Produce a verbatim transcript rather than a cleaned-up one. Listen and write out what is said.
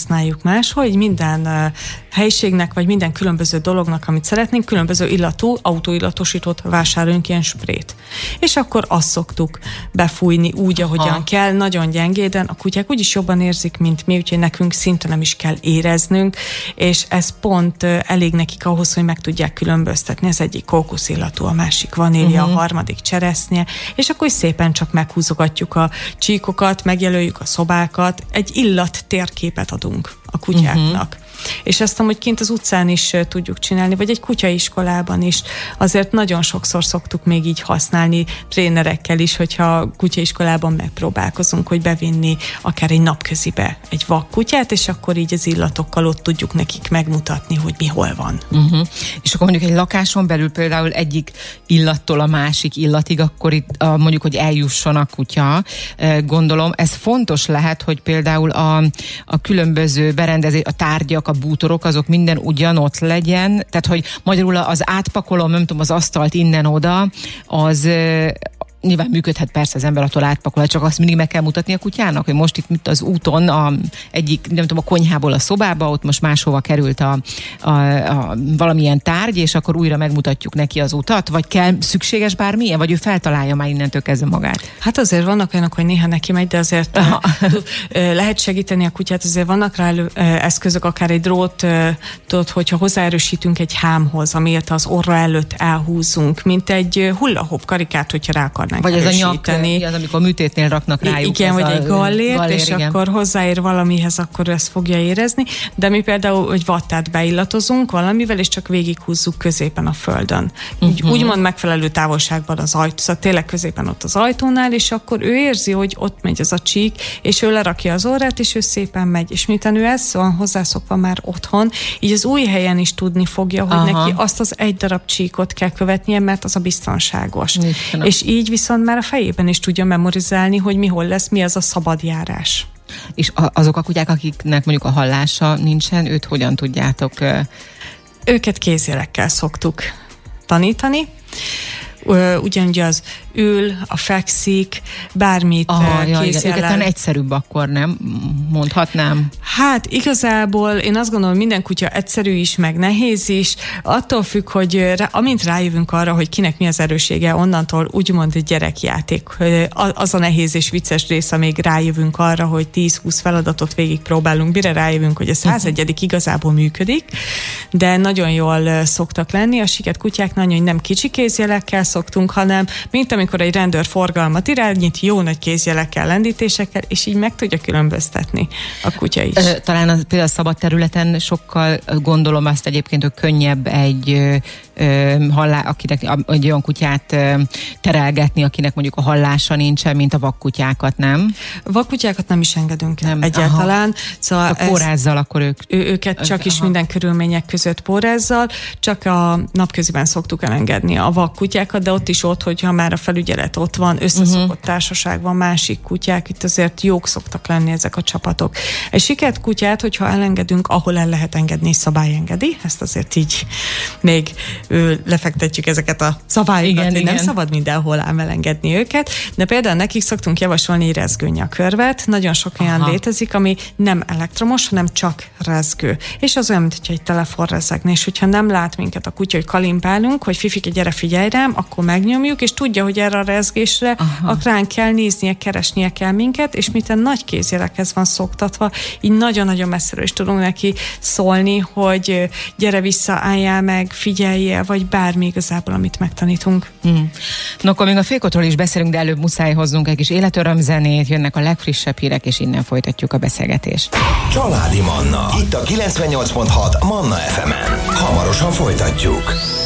használjuk máshogy, minden uh, helyiségnek, vagy minden különböző dolognak, amit szeretnénk, különböző illatú autóillatosítót vásároljunk, ilyen sprét. És akkor azt szoktuk befújni úgy, ahogyan ha. kell, nagyon gyengéden. A kutyák úgyis jobban érzik, mint mi, úgyhogy nekünk szinte nem is kell éreznünk, és ez pont uh, elég nekik ahhoz, hogy meg tudják különböztetni. Az egyik kókuszillatú, a másik vanília, uh-huh. a harmadik cseresznye, és akkor szépen csak meghúzogatjuk a csíkokat, megjelöljük a szobákat, egy illat térképet adunk a kutyáknak. Uh-huh. És ezt amúgy kint az utcán is uh, tudjuk csinálni, vagy egy kutyaiskolában is. Azért nagyon sokszor szoktuk még így használni trénerekkel is, hogyha kutyaiskolában megpróbálkozunk, hogy bevinni akár egy napközibe egy vak kutyát, és akkor így az illatokkal ott tudjuk nekik megmutatni, hogy mi hol van. Uh-huh. És akkor mondjuk egy lakáson belül például egyik illattól a másik illatig, akkor itt a, mondjuk, hogy eljusson a kutya. Gondolom, ez fontos lehet, hogy például a, a különböző berendezés, a tárgyak, a bútorok, azok minden ugyanott legyen, tehát hogy magyarul az átpakolom, nem tudom, az asztalt innen-oda, az nyilván működhet persze az ember attól átpakol, csak azt mindig meg kell mutatni a kutyának, hogy most itt mit az úton, a, egyik, nem tudom, a konyhából a szobába, ott most máshova került a, a, a valamilyen tárgy, és akkor újra megmutatjuk neki az utat, vagy kell szükséges bármilyen, vagy ő feltalálja már innentől kezdve magát? Hát azért vannak olyanok, hogy néha neki megy, de azért Aha. lehet segíteni a kutyát, azért vannak rá eszközök, akár egy drótot, hogyha hozzáerősítünk egy hámhoz, amiért az orra előtt elhúzunk, mint egy hullahop karikát, hogyha rá akarnánk. Vagy ez a nyak, az, amikor műtétnél raknak rájuk. Igen, vagy a, egy gallért, gallér, és igen. akkor hozzáér valamihez, akkor ezt fogja érezni. De mi például, hogy vattát beillatozunk valamivel, és csak végighúzzuk középen a földön. Úgy, uh-huh. Úgymond megfelelő távolságban az ajtó, szóval tényleg középen ott az ajtónál, és akkor ő érzi, hogy ott megy az a csík, és ő lerakja az orrát, és ő szépen megy. És miután ő ezt van hozzászokva már otthon, így az új helyen is tudni fogja, hogy Aha. neki azt az egy darab csíkot kell követnie, mert az a biztonságos. Istenem. És így viszont már a fejében is tudja memorizálni, hogy mi hol lesz, mi az a szabad járás. És azok a kutyák, akiknek mondjuk a hallása nincsen, őt hogyan tudjátok? Őket kézjelekkel szoktuk tanítani. Ugyanúgy az ül, a fekszik, bármit kézjellel. Őket egyszerűbb akkor, nem? Mondhatnám. Hát igazából én azt gondolom, minden kutya egyszerű is, meg nehéz is. Attól függ, hogy rá, amint rájövünk arra, hogy kinek mi az erőssége, onnantól úgymond egy gyerekjáték. Az a nehéz és vicces rész, amíg rájövünk arra, hogy tíz-húsz feladatot végig próbálunk, mire rájövünk, hogy a százegyedik igazából működik, de nagyon jól szoktak lenni. A siket kutyák nagyon nem kicsi kézjelekkel szoktunk, hanem mint amikor egy rendőr forgalmat irányít, jó nagy kézjelekkel, lendítésekkel, és így meg tudja különböztetni a kutya is. Talán az, például a szabad területen sokkal gondolom azt egyébként, hogy könnyebb egy ö, hallá, akinek egy olyan kutyát ö, terelgetni, akinek mondjuk a hallása nincsen, mint a vakkutyákat, nem? Vakkutyákat nem is engedünk nem. egyáltalán. Szóval a pórázzal akkor ők... Ő, őket csak aha. is minden körülmények között pórázzal, csak a napköziben szoktuk elengedni a vakkutyákat, de ott is ott, hogyha már a felügyelet ott van, összeszokott uh-huh. társaság van, másik kutyák, itt azért jók szoktak lenni ezek a csapatok. Egy siket kutyát, hogyha elengedünk, ahol el lehet engedni, szabály engedi, ezt azért így még ő, lefektetjük ezeket a szabályokat, igen, hogy igen. nem szabad mindenhol ám elengedni őket, de például nekik szoktunk javasolni rezgőnyakörvet, nagyon sok olyan Aha. létezik, ami nem elektromos, hanem csak rezgő. És az olyan, mint hogyha egy telefon rezegni, és hogyha nem lát minket a kutya, hogy kalimpálunk, hogy Fifike, gyere, figyelj rám, akkor megnyomjuk, és tudja, hogy erre a rezgésre akkor ránk kell néznie, keresnie kell minket, és miután nagy kézjelekhez van szoktatva, így nagyon-nagyon messziről is tudunk neki szólni, hogy gyere vissza, álljál meg, figyeljél, vagy bármi igazából, amit megtanítunk. Mm. No, akkor még a Fékotról is beszélünk, de előbb muszáj hoznunk egy kis életörömzenét, jönnek a legfrissebb hírek, és innen folytatjuk a beszélgetést. Családi Manna. Itt a kilencvennyolc pont hat Manna ef emen. Hamarosan folytatjuk.